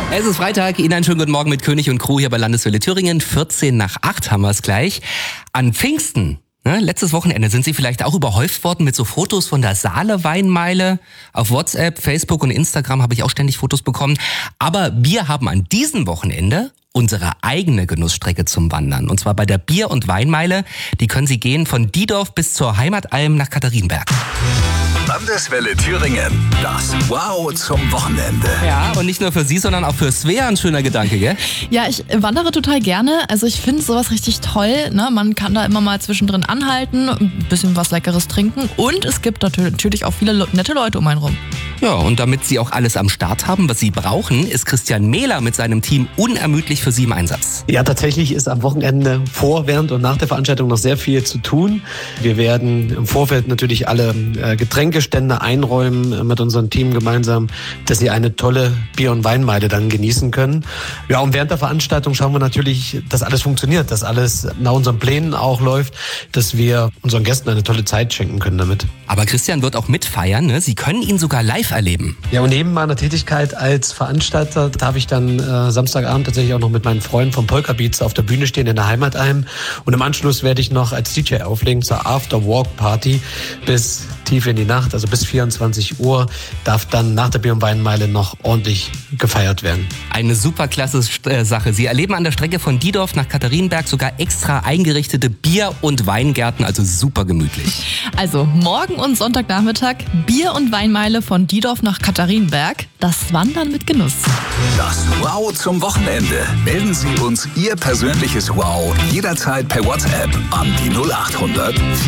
Es ist Freitag, Ihnen einen schönen guten Morgen mit König und Crew hier bei Landeswelle Thüringen. 7:45 haben wir es gleich. An Pfingsten, letztes Wochenende, sind Sie vielleicht auch überhäuft worden mit so Fotos von der Saale Weinmeile. Auf WhatsApp, Facebook und Instagram habe ich auch ständig Fotos bekommen. Aber wir haben an diesem Wochenende unsere eigene Genussstrecke zum Wandern. Und zwar bei der Bier- und Weinmeile. Die können Sie gehen von Diedorf bis zur Heimatalm nach Katharinenberg. Landeswelle Thüringen, das Wow zum Wochenende. Ja, und nicht nur für Sie, sondern auch für Svea ein schöner Gedanke, gell? Ja, ich wandere total gerne. Also ich finde sowas richtig toll. Ne? Man kann da immer mal zwischendrin anhalten, ein bisschen was Leckeres trinken. Und es gibt natürlich auch viele nette Leute um einen rum. Ja, und damit Sie auch alles am Start haben, was Sie brauchen, ist Christian Mehler mit seinem Team unermüdlich für Sie im Einsatz. Ja, tatsächlich ist am Wochenende vor, während und nach der Veranstaltung noch sehr viel zu tun. Wir werden im Vorfeld natürlich alle Getränkestände einräumen mit unserem Team gemeinsam, dass Sie eine tolle Bier- und Weinmeile dann genießen können. Ja, und während der Veranstaltung schauen wir natürlich, dass alles funktioniert, dass alles nach unseren Plänen auch läuft, dass wir unseren Gästen eine tolle Zeit schenken können damit. Aber Christian wird auch mitfeiern, ne? Sie können ihn sogar live erleben. Ja, und neben meiner Tätigkeit als Veranstalter darf ich dann Samstagabend tatsächlich auch noch mit meinen Freunden vom Polka Beats auf der Bühne stehen in der Heimatalm. Und im Anschluss werde ich noch als DJ auflegen zur After-Work-Party bis tief in die Nacht, also bis 24 Uhr, darf dann nach der Bier- und Weinmeile noch ordentlich gefeiert werden. Eine super klasse Sache. Sie erleben an der Strecke von Diedorf nach Katharinenberg sogar extra eingerichtete Bier- und Weingärten, also super gemütlich. Also morgen und Sonntagnachmittag Bier- und Weinmeile von Diedorf nach Katharinenberg. Das Wandern mit Genuss. Das Wow zum Wochenende. Melden Sie uns Ihr persönliches Wow jederzeit per WhatsApp an die 0800